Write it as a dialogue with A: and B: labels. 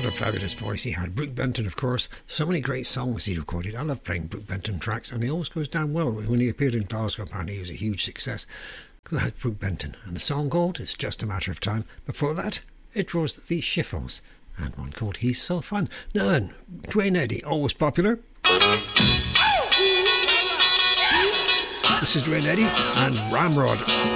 A: What a fabulous voice he had. Brook Benton, of course. So many great songs he recorded. I love playing Brook Benton tracks, and he always goes down well. When he appeared in Glasgow, apparently he was a huge success. That's Brook Benton. And the song called It's Just a Matter of Time. Before that, it was the Chiffons, and one called He's So Fun. Now then, Duane Eddy, always popular. This is Duane Eddy and Ramrod.